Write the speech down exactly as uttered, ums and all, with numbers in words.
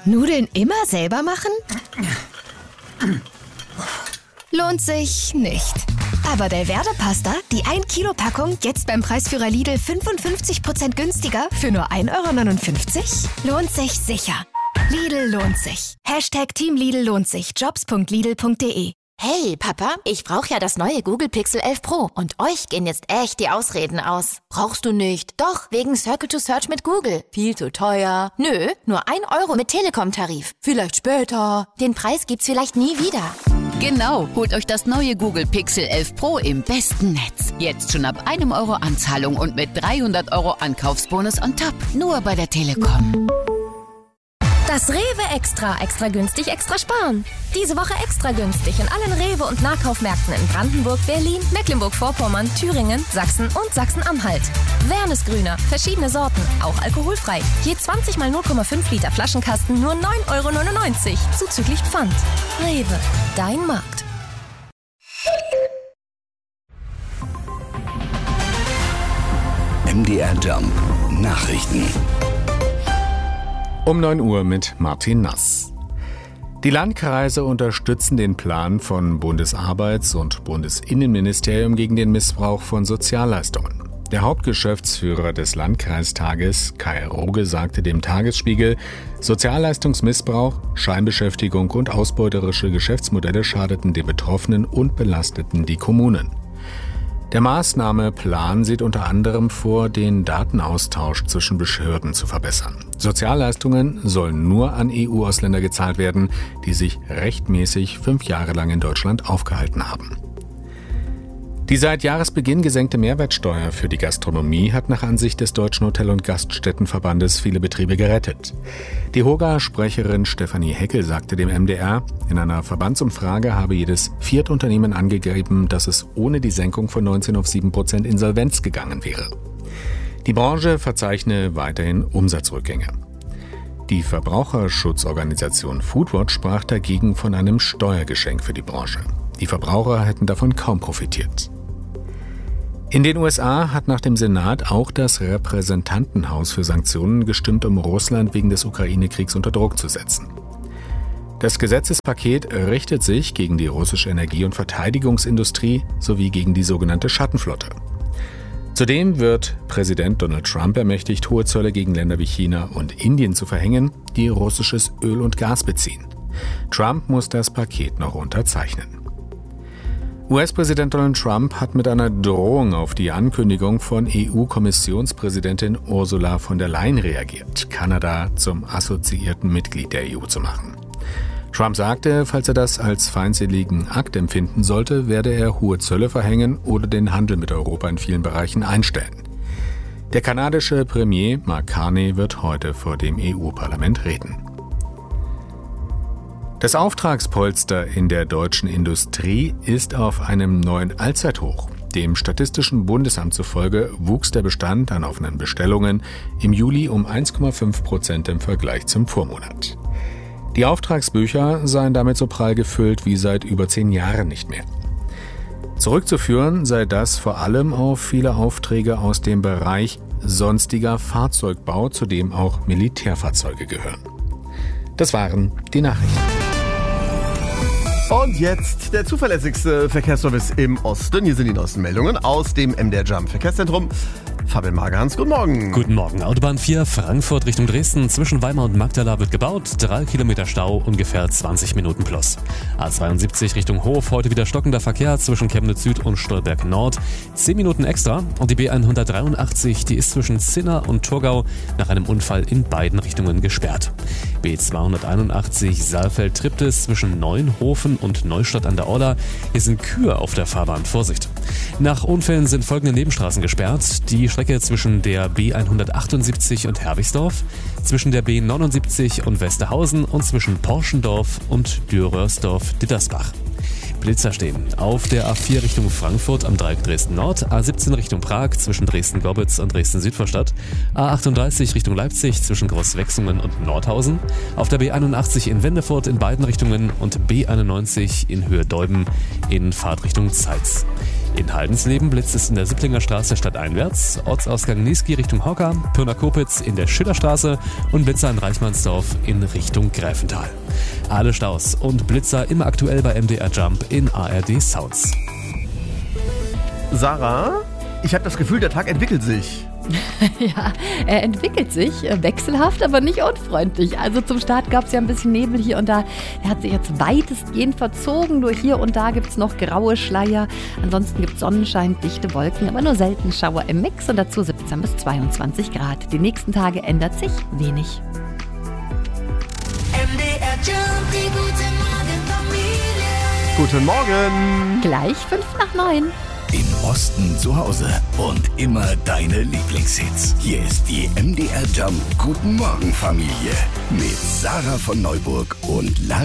Nudeln immer selber machen? Lohnt sich nicht. Aber Belverde-Pasta, die ein Kilo Packung, jetzt beim Preisführer Lidl fünfundfünfzig Prozent günstiger für nur ein Euro neunundfünfzig? Lohnt sich sicher. Lidl lohnt sich. Hashtag Team Lidl lohnt sich. jobs punkt lidl punkt de. Hey, Papa, ich brauche ja das neue Google Pixel elf Pro und euch gehen jetzt echt die Ausreden aus. Brauchst du nicht? Doch, wegen Circle to Search mit Google. Viel zu teuer. Nö, nur ein Euro mit Telekom-Tarif. Vielleicht später. Den Preis gibt's vielleicht nie wieder. Genau, holt euch das neue Google Pixel elf Pro im besten Netz. Jetzt schon ab einem Euro Anzahlung und mit dreihundert Euro Ankaufsbonus on top. Nur bei der Telekom. Das Rewe Extra. Extra günstig, extra sparen. Diese Woche extra günstig in allen Rewe- und Nahkaufmärkten in Brandenburg, Berlin, Mecklenburg-Vorpommern, Thüringen, Sachsen und Sachsen-Anhalt. Wernesgrüner, verschiedene Sorten, auch alkoholfrei. Je zwanzig mal null Komma fünf Liter Flaschenkasten nur neun Euro neunundneunzig, zuzüglich Pfand. Rewe, dein Markt. M D R Jump Nachrichten. Um neun Uhr mit Martin Nass. Die Landkreise unterstützen den Plan von Bundesarbeits- und Bundesinnenministerium gegen den Missbrauch von Sozialleistungen. Der Hauptgeschäftsführer des Landkreistages, Kai Roge, sagte dem Tagesspiegel, Sozialleistungsmissbrauch, Scheinbeschäftigung und ausbeuterische Geschäftsmodelle schadeten den Betroffenen und belasteten die Kommunen. Der Maßnahmeplan sieht unter anderem vor, den Datenaustausch zwischen Behörden zu verbessern. Sozialleistungen sollen nur an E U-Ausländer gezahlt werden, die sich rechtmäßig fünf Jahre lang in Deutschland aufgehalten haben. Die seit Jahresbeginn gesenkte Mehrwertsteuer für die Gastronomie hat nach Ansicht des Deutschen Hotel- und Gaststättenverbandes viele Betriebe gerettet. Die Hoga-Sprecherin Stefanie Heckel sagte dem M D R, in einer Verbandsumfrage habe jedes vierte Unternehmen angegeben, dass es ohne die Senkung von neunzehn auf sieben Prozent Insolvenz gegangen wäre. Die Branche verzeichne weiterhin Umsatzrückgänge. Die Verbraucherschutzorganisation Foodwatch sprach dagegen von einem Steuergeschenk für die Branche. Die Verbraucher hätten davon kaum profitiert. In den U S A hat nach dem Senat auch das Repräsentantenhaus für Sanktionen gestimmt, um Russland wegen des Ukraine-Kriegs unter Druck zu setzen. Das Gesetzespaket richtet sich gegen die russische Energie- und Verteidigungsindustrie sowie gegen die sogenannte Schattenflotte. Zudem wird Präsident Donald Trump ermächtigt, hohe Zölle gegen Länder wie China und Indien zu verhängen, die russisches Öl und Gas beziehen. Trump muss das Paket noch unterzeichnen. U S-Präsident Donald Trump hat mit einer Drohung auf die Ankündigung von E U-Kommissionspräsidentin Ursula von der Leyen reagiert, Kanada zum assoziierten Mitglied der E U zu machen. Trump sagte, falls er das als feindseligen Akt empfinden sollte, werde er hohe Zölle verhängen oder den Handel mit Europa in vielen Bereichen einstellen. Der kanadische Premier Mark Carney wird heute vor dem E U-Parlament reden. Das Auftragspolster in der deutschen Industrie ist auf einem neuen Allzeithoch. Dem Statistischen Bundesamt zufolge wuchs der Bestand an offenen Bestellungen im Juli um eins Komma fünf Prozent im Vergleich zum Vormonat. Die Auftragsbücher seien damit so prall gefüllt wie seit über zehn Jahren nicht mehr. Zurückzuführen sei das vor allem auf viele Aufträge aus dem Bereich sonstiger Fahrzeugbau, zu dem auch Militärfahrzeuge gehören. Das waren die Nachrichten. Und jetzt der zuverlässigste Verkehrsservice im Osten. Hier sind die neuesten Meldungen aus dem M D R Jump Verkehrszentrum. Fabian Magerhans, guten Morgen. Guten Morgen. Autobahn vier Frankfurt Richtung Dresden. Zwischen Weimar und Magdala wird gebaut. Drei Kilometer Stau, ungefähr zwanzig Minuten plus. A zweiundsiebzig Richtung Hof. Heute wieder stockender Verkehr zwischen Chemnitz Süd und Stolberg Nord. Zehn Minuten extra. Und die B hundertdreiundachtzig, die ist zwischen Zinna und Thurgau nach einem Unfall in beiden Richtungen gesperrt. B zweihunderteinundachtzig Saalfeld-Triptis zwischen Neuenhofen und Neustadt an der Orla. Hier sind Kühe auf der Fahrbahn. Vorsicht. Nach Unfällen sind folgende Nebenstraßen gesperrt. Die Strecke zwischen der B hundertachtundsiebzig und Herwigsdorf, zwischen der B neunundsiebzig und Westerhausen und zwischen Porschendorf und Dürrörsdorf-Dittersbach. Blitzer stehen auf der A vier Richtung Frankfurt am Dreieck Dresden-Nord, A siebzehn Richtung Prag zwischen Dresden-Gorbitz und Dresden-Südvorstadt, A achtunddreißig Richtung Leipzig zwischen Großwechsungen und Nordhausen, auf der B einundachtzig in Wendefurt in beiden Richtungen und B einundneunzig in Höhe Deuben in Fahrtrichtung Zeitz. In Haldensleben blitzt es in der Sipplinger Straße stadteinwärts, Ortsausgang Niesky Richtung Hocker, Pirna-Kopitz in der Schillerstraße und Blitzer in Reichmannsdorf in Richtung Gräfental. Alle Staus und Blitzer immer aktuell bei M D R Jump in A R D Sounds. Sarah, ich habe das Gefühl, der Tag entwickelt sich. Ja, er entwickelt sich, äh, wechselhaft, aber nicht unfreundlich. Also zum Start gab es ja ein bisschen Nebel hier und da. Der hat sich jetzt weitestgehend verzogen. Nur hier und da gibt es noch graue Schleier. Ansonsten gibt es Sonnenschein, dichte Wolken, aber nur selten Schauer im Mix und dazu siebzehn bis zweiundzwanzig Grad. Die nächsten Tage ändert sich wenig. M D R Jump, die gute Morgenfamilie. Guten Morgen. Gleich fünf nach neun. Im Osten zu Hause und immer deine Lieblingshits. Hier ist die M D R Jump Guten Morgen Familie mit Sarah von Neuburg und Lara